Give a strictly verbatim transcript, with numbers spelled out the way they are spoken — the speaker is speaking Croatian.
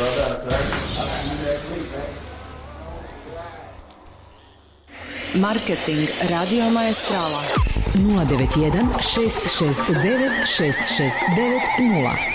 Marketing Radio Maestrala nula devet jedan šest šest devet šest šest devet nula.